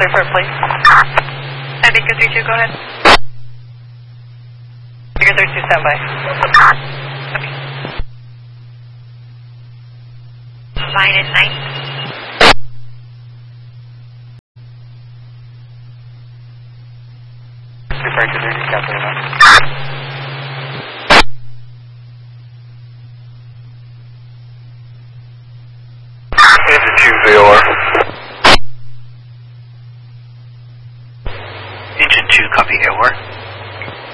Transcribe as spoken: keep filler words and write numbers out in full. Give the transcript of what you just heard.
report, please. I think it's three two, go ahead. Figure three two, stand by. Okay. Line at night. Report to three two, Captain. Engine two, V O R. Engine two, copy, A O R.